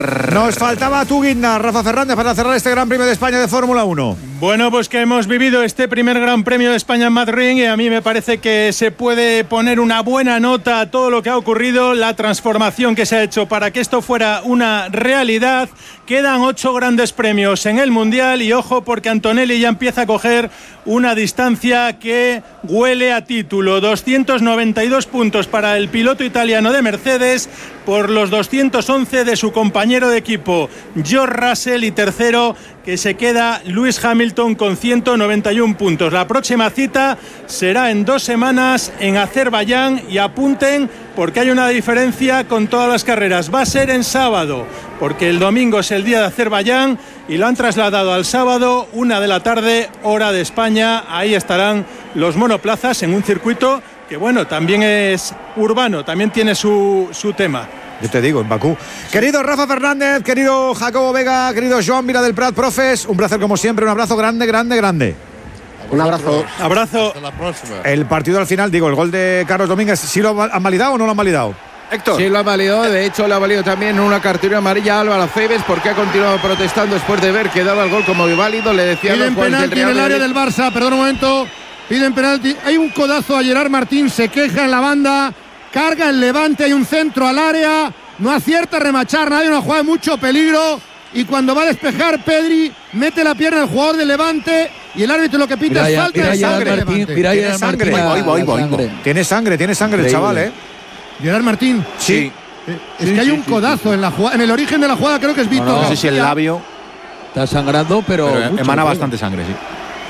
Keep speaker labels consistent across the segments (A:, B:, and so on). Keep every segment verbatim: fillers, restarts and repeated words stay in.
A: Nos faltaba tu guinda, Rafa Fernández, para cerrar este Gran Premio de España de Fórmula uno.
B: Bueno, pues que hemos vivido este primer Gran Premio de España en Madrid y a mí me parece que se puede poner una buena nota a todo lo que ha ocurrido, la transformación que se ha hecho para que esto fuera una realidad. Quedan ocho grandes premios en el Mundial y ojo porque Antonelli ya empieza a coger una distancia que huele a título. doscientos noventa y dos puntos para el piloto italiano de Mercedes por los doscientos once de su compañero de equipo George Russell, y tercero que se queda Lewis Hamilton con ciento noventa y uno puntos. La próxima cita será en dos semanas en Azerbaiyán y apunten porque hay una diferencia con todas las carreras. Va a ser en sábado porque el domingo es el día de Azerbaiyán y lo han trasladado al sábado, una de la tarde, hora de España. Ahí estarán los monoplazas en un circuito que, bueno, también es urbano, también tiene su, su tema.
A: Yo te digo, en Bakú. Querido Rafa Fernández, querido Jacobo Vega, querido Joan Vila del Prat, profes, un placer como siempre, un abrazo grande, grande, grande.
C: Un abrazo.
B: Abrazo.
D: Hasta la próxima.
A: El partido al final, digo, el gol de Carlos Domínguez, ¿sí lo han validado o no lo han validado?
C: Héctor.
E: Sí, lo ha validado. De hecho, lo ha valido también una cartulina amarilla a Álvaro Cebes porque ha continuado protestando después de ver que daba el gol como válido. Le decía
F: Piden penalti en el área del Barça. Perdón un momento. Piden penalti. Hay un codazo a Gerard Martín. Se queja en la banda. Carga el Levante. Hay un centro al área. No acierta a remachar nadie. Una jugada de mucho peligro. Y cuando va a despejar, Pedri mete la pierna al jugador del Levante. Y el árbitro lo que pita es falta de sangre.
A: Martín, tiene sangre. Voy, voy, voy, voy. Tiene sangre, tiene sangre el chaval, ¿eh?
F: Gerard Martín.
A: Sí.
F: Eh, es sí, que hay sí, un codazo sí, en la jugada, en el origen de la jugada, creo que es Víctor.
G: No, no, no sé si el labio
E: está sangrando, pero,
G: pero mucho, emana bastante sangre, sí.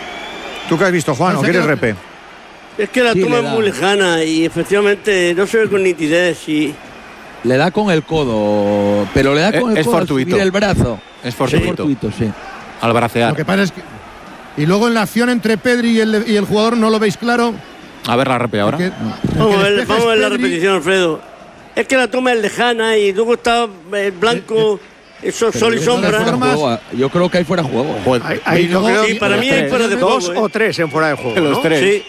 A: ¿Tú qué has visto, Juan? ¿O quieres repe?
H: Es que la sí, toma es muy lejana y efectivamente no se ve con nitidez y
E: le da con el codo, pero le da con
G: es,
E: el
G: es
E: codo
G: fortuito.
E: al subir el brazo.
G: Es fortuito.
E: Sí, fortuito, sí.
G: Al bracear.
F: Lo que pasa es que y luego en la acción entre Pedri y el, y el jugador no lo veis claro.
G: A ver la repe ahora.
H: Porque, vamos a ver, vamos a ver la repetición, Alfredo. Es que la toma es lejana y luego está el blanco, eso sol y sombra.
E: Formas, yo creo que hay fuera de juego.
C: Pues, ahí, ahí
H: luego,
C: creo
H: sí, para mí hay fuera de juego.
C: Dos ¿eh? o tres en fuera de juego.
G: Los
C: ¿no?
G: tres.
H: Sí.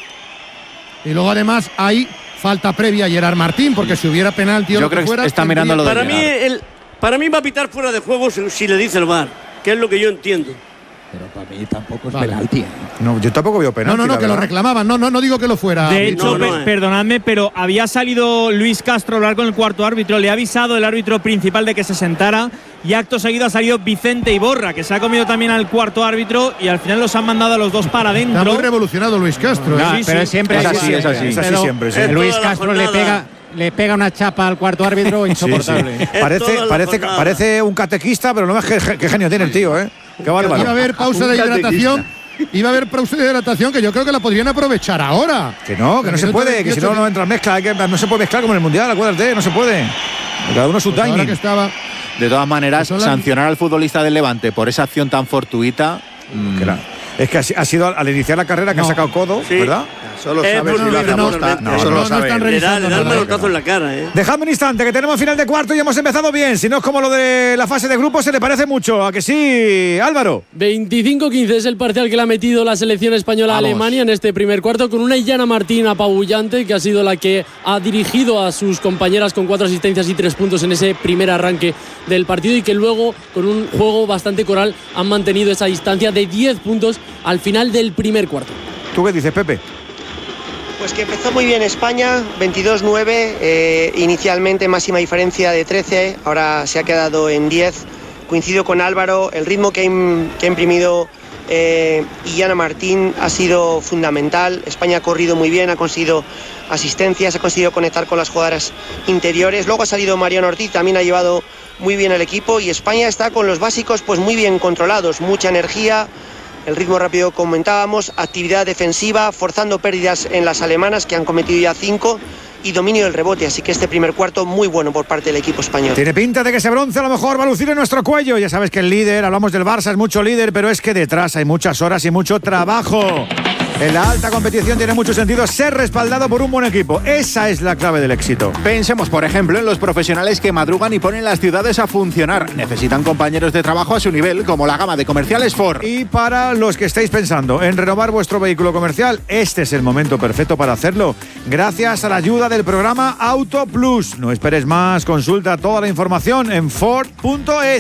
F: Y luego además hay falta previa a Gerard Martín, porque si hubiera penalti o
G: yo
F: lo
G: creo
F: que fuera,
G: que está mirando lo de
H: para mí, el, para mí va a pitar fuera de juego si, si le dice el V A R, que es lo que yo entiendo.
E: Pero para mí tampoco es
F: vale.
E: penalti.
A: No, yo tampoco veo penalti.
F: No, no, no, que lo reclamaban. No, no, no digo que lo fuera.
I: De hecho,
H: no, no,
I: per perdonadme, pero había salido Luis Castro a hablar con el cuarto árbitro. Le ha avisado el árbitro principal de que se sentara. Y acto seguido ha salido Vicente Iborra, que se ha comido también al cuarto árbitro. Y al final los han mandado a los dos para adentro.
F: Está muy revolucionado Luis Castro.
I: No,
F: ¿eh?
I: sí,
J: pero
I: sí.
J: siempre
G: es
J: así,
G: así, es así.
A: Es así siempre. Sí.
J: Luis Castro le pega, le pega una chapa al cuarto árbitro insoportable.
A: Sí, sí. Parece, parece, parece un catequista, pero no ves qué, qué genio tiene el tío, ¿eh? Qué bárbaro.
F: Iba a haber pausa de hidratación. Iba a haber pausa de hidratación que yo creo que la podrían aprovechar ahora.
A: Que no, que no se puede, que si no, no entra en mezcla. Hay que, no se puede mezclar como en el Mundial, acuérdate, no se puede. Cada uno su
F: pues
A: timing.
F: Que estaba,
G: de todas maneras,
F: pues
G: sancionar al futbolista del Levante por esa acción tan fortuita. Mmm,
A: es que ha sido al iniciar la carrera que
F: no.
A: ha sacado codo,
H: Sí.
A: ¿verdad?
C: Solo
H: Eh,
C: sabes
H: pues
C: si
H: no,
C: la
H: no,
C: aposta.
A: no,
C: Eso
A: no,
C: lo
A: no
C: sabe.
F: están
H: Le da,
F: revisando
H: le da el
F: nada.
H: manotazo en la cara, ¿eh?
A: Dejadme un instante, que tenemos final de cuarto y hemos empezado bien. Si no es como lo de la fase de grupos, se le parece mucho. ¿A que sí, Álvaro?
K: veinticinco quince es el parcial que le ha metido la selección española a Alemania en este primer cuarto, con una Illana Martín apabullante, que ha sido la que ha dirigido a sus compañeras con cuatro asistencias y tres puntos en ese primer arranque del partido, y que luego, con un juego bastante coral, han mantenido esa distancia de diez puntos al final del primer cuarto.
A: ¿Tú qué dices, Pepe?
L: Pues que empezó muy bien España, veintidós nueve, eh, inicialmente máxima diferencia de trece, ahora se ha quedado en diez. Coincido con Álvaro, el ritmo que ha, que ha imprimido eh, Illana Martín ha sido fundamental. España ha corrido muy bien, ha conseguido asistencias, ha conseguido conectar con las jugadoras interiores. Luego ha salido Mariano Ortiz, también ha llevado muy bien al equipo, y España está con los básicos pues muy bien controlados, mucha energía. El ritmo rápido comentábamos, actividad defensiva, forzando pérdidas en las alemanas, que han cometido ya cinco, y dominio del rebote, así que este primer cuarto muy bueno por parte del equipo español.
A: Tiene pinta de que ese bronce a lo mejor va a lucir en nuestro cuello. Ya sabes que el líder, hablamos del Barça, es mucho líder, pero es que detrás hay muchas horas y mucho trabajo. En la alta competición tiene mucho sentido ser respaldado por un buen equipo. Esa es la clave del éxito.
G: Pensemos, por ejemplo, en los profesionales que madrugan y ponen las ciudades a funcionar. Necesitan compañeros de trabajo a su nivel, como la gama de comerciales Ford.
A: Y para los que estáis pensando en renovar vuestro vehículo comercial, este es el momento perfecto para hacerlo, gracias a la ayuda del programa Auto Plus. No esperes más, consulta toda la información en Ford punto es.